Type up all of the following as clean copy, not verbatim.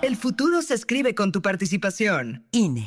El futuro se escribe con tu participación. INE.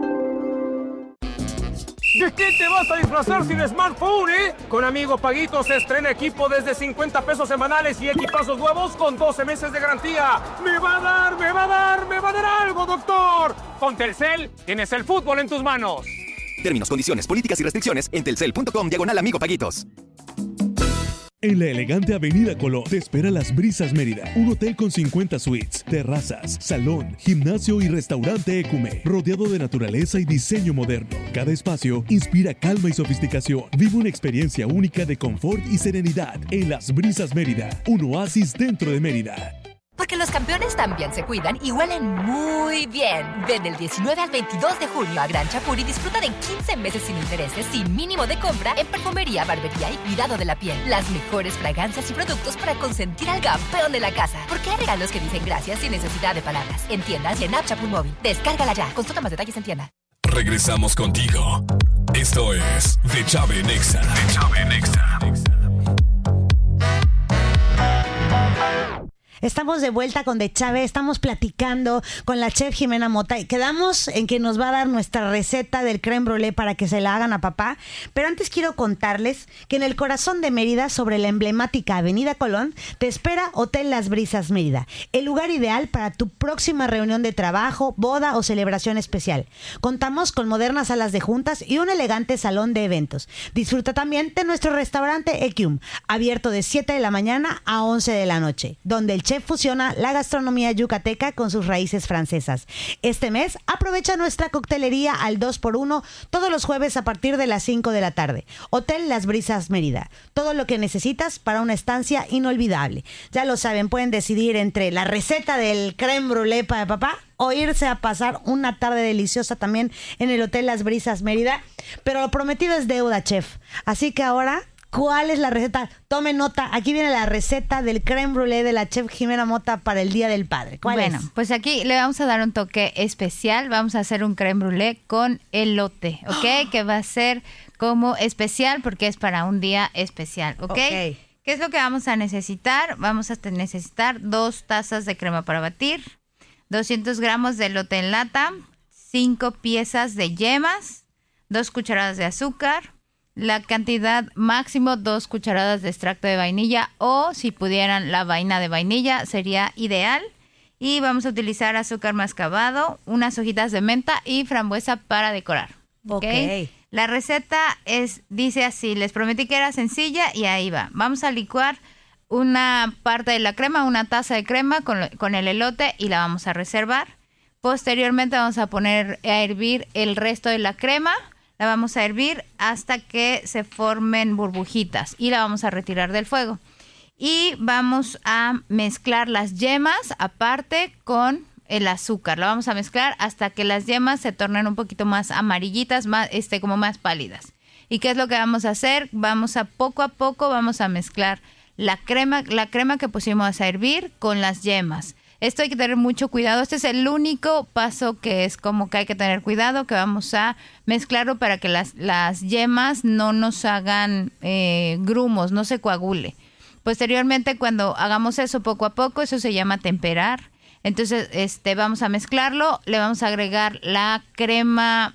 ¿De qué te vas a disfrazar sin smartphone, Con Amigo Paguito se estrena equipo desde 50 pesos semanales y equipazos nuevos con 12 meses de garantía. ¡Me va a dar algo, doctor! Con Telcel tienes el fútbol en tus manos. Términos, condiciones, políticas y restricciones en telcel.com/Amigo Paguitos. En la elegante Avenida Colón te espera Las Brisas Mérida, un hotel con 50 suites, terrazas, salón, gimnasio y restaurante Ecume, rodeado de naturaleza y diseño moderno. Cada espacio inspira calma y sofisticación. Vive una experiencia única de confort y serenidad en Las Brisas Mérida, un oasis dentro de Mérida. Porque los campeones también se cuidan y huelen muy bien. Ven del 19 al 22 de junio a Gran Chapur y disfruta de 15 meses sin intereses, sin mínimo de compra, en perfumería, barbería y cuidado de la piel. Las mejores fragancias y productos para consentir al campeón de la casa. Porque hay regalos que dicen gracias sin necesidad de palabras. En tiendas y en App Chapur Móvil. Descárgala ya. Consulta más detalles en tienda. Regresamos contigo. Esto es De Chave Nexa. De Chave Nexa. Estamos de vuelta con De Chave, estamos platicando con la chef Jimena Mota y quedamos en que nos va a dar nuestra receta del crème brûlée para que se la hagan a papá. Pero antes quiero contarles que en el corazón de Mérida, sobre la emblemática Avenida Colón, te espera Hotel Las Brisas Mérida, el lugar ideal para tu próxima reunión de trabajo, boda o celebración especial. Contamos con modernas salas de juntas y un elegante salón de eventos. Disfruta también de nuestro restaurante Equium, abierto de 7 de la mañana a 11 de la noche, donde el chef fusiona la gastronomía yucateca con sus raíces francesas. Este mes aprovecha nuestra coctelería al 2x1 todos los jueves a partir de las 5 de la tarde. Hotel Las Brisas Mérida. Todo lo que necesitas para una estancia inolvidable. Ya lo saben, pueden decidir entre la receta del crème brûlée para papá o irse a pasar una tarde deliciosa también en el Hotel Las Brisas Mérida. Pero lo prometido es deuda, chef. Así que ahora, ¿cuál es la receta? Tome nota, aquí viene la receta del crème brûlée de la chef Jimena Mota para el Día del Padre. ¿Cuál es? Bueno, pues aquí le vamos a dar un toque especial. Vamos a hacer un crème brûlée con elote, ¿ok? Que va a ser como especial porque es para un día especial, ¿ok? ¿Qué es lo que vamos a necesitar? Vamos a necesitar 2 tazas de crema para batir, 200 gramos de elote en lata, 5 piezas de yemas, 2 cucharadas de azúcar, la cantidad máximo 2 cucharadas de extracto de vainilla o si pudieran la vaina de vainilla sería ideal. Y vamos a utilizar azúcar mascabado, unas hojitas de menta y frambuesa para decorar. ¿Okay? La receta dice así, les prometí que era sencilla y ahí va. Vamos a licuar una parte de la crema, una taza de crema con el elote y la vamos a reservar. Posteriormente vamos a poner a hervir el resto de la crema. La vamos a hervir hasta que se formen burbujitas y la vamos a retirar del fuego. Y vamos a mezclar las yemas aparte con el azúcar. La vamos a mezclar hasta que las yemas se tornen un poquito más amarillitas, como más pálidas. ¿Y qué es lo que vamos a hacer? Poco a poco vamos a mezclar la crema que pusimos a hervir con las yemas. Esto hay que tener mucho cuidado. Este es el único paso que es como que hay que tener cuidado, que vamos a mezclarlo para que las yemas no nos hagan grumos, no se coagule. Posteriormente, cuando hagamos eso poco a poco, eso se llama temperar. Entonces, vamos a mezclarlo, le vamos a agregar la crema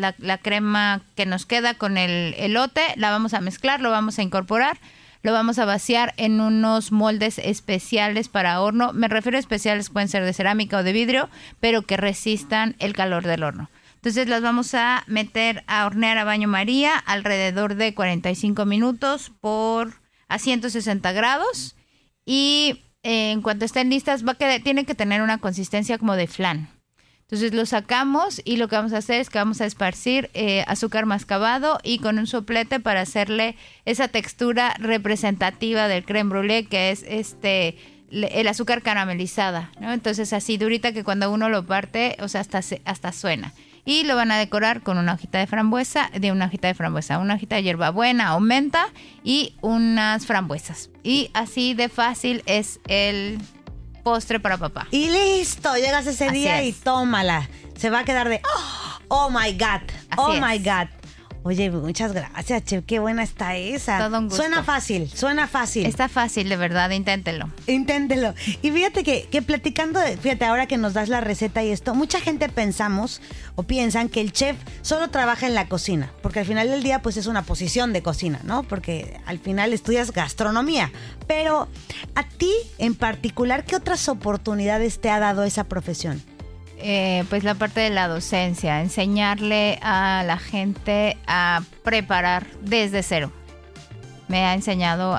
que nos queda con el elote, la vamos a mezclar, lo vamos a incorporar. Lo vamos a vaciar en unos moldes especiales para horno. Me refiero a especiales, pueden ser de cerámica o de vidrio, pero que resistan el calor del horno. Entonces las vamos a meter a hornear a baño María alrededor de 45 minutos a 160 grados. Y en cuanto estén listas, tiene que tener una consistencia como de flan. Entonces lo sacamos y lo que vamos a hacer es que vamos a esparcir azúcar mascabado y con un soplete para hacerle esa textura representativa del crème brûlée, que es el azúcar caramelizada, ¿no? Entonces así durita que cuando uno lo parte, o sea, hasta suena. Y lo van a decorar con una hojita de frambuesa, una hojita de hierbabuena o menta y unas frambuesas. Y así de fácil es el postre para papá. Y listo, llegas ese día y tómala. Se va a quedar de oh my God, oh my God. Oye, muchas gracias, chef. Qué buena está esa. Todo un gusto. Suena fácil. Está fácil, de verdad, inténtelo. Inténtelo. Y fíjate que platicando, fíjate, ahora que nos das la receta y esto, mucha gente pensamos o piensan que el chef solo trabaja en la cocina, porque al final del día pues es una posición de cocina, ¿no? Porque al final estudias gastronomía. Pero a ti en particular, ¿qué otras oportunidades te ha dado esa profesión? Pues la parte de la docencia, enseñarle a la gente a preparar desde cero. Me ha enseñado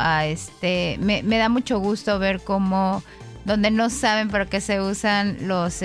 me da mucho gusto ver cómo, donde no saben para qué se usan los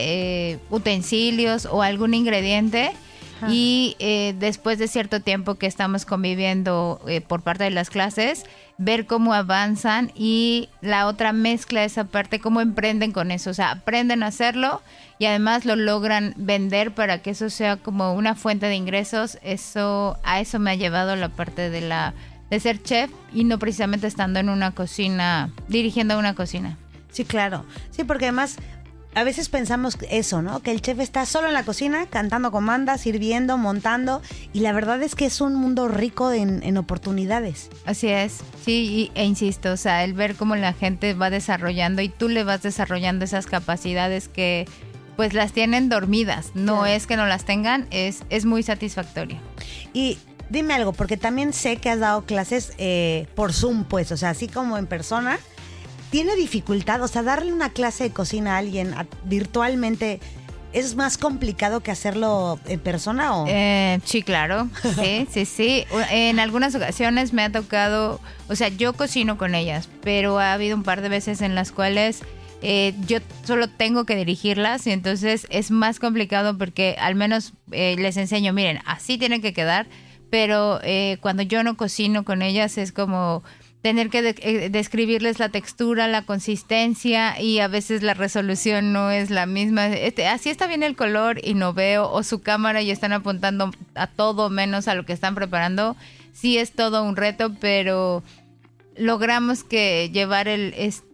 utensilios o algún ingrediente. Ajá. Y después de cierto tiempo que estamos conviviendo por parte de las clases, ver cómo avanzan y la otra mezcla de esa parte, cómo emprenden con eso, o sea, aprenden a hacerlo y además lo logran vender para que eso sea como una fuente de ingresos. A eso me ha llevado la parte de ser chef y no precisamente estando en una cocina, dirigiendo una cocina. Sí, claro. Sí, porque además a veces pensamos eso, ¿no? Que el chef está solo en la cocina, cantando comandas, sirviendo, montando, y la verdad es que es un mundo rico en oportunidades. Así es, sí, e insisto, o sea, el ver cómo la gente va desarrollando y tú le vas desarrollando esas capacidades que pues las tienen dormidas, no claro. Es que no las tengan, es muy satisfactorio. Y dime algo, porque también sé que has dado clases por Zoom, pues, o sea, así como en persona. ¿Tiene dificultad? O sea, darle una clase de cocina a alguien virtualmente, ¿es más complicado que hacerlo en persona o...? Sí, claro. Sí. En algunas ocasiones me ha tocado... O sea, yo cocino con ellas, pero ha habido un par de veces en las cuales yo solo tengo que dirigirlas y entonces es más complicado porque al menos les enseño, miren, así tienen que quedar, pero cuando yo no cocino con ellas es como... tener que describirles la textura, la consistencia y a veces la resolución no es la misma. Así está bien el color y no veo, o su cámara y están apuntando a todo menos a lo que están preparando. Sí es todo un reto, pero logramos que llevar el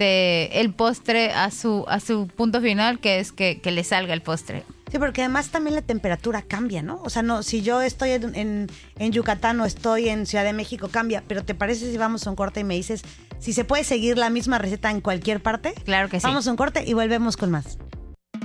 postre a su punto final, que es que le salga el postre. Sí, porque además también la temperatura cambia, ¿no? O sea, no, si yo estoy en Yucatán o estoy en Ciudad de México, cambia. Pero ¿te parece si vamos a un corte y me dices si se puede seguir la misma receta en cualquier parte? Claro que sí. Vamos a un corte y volvemos con más.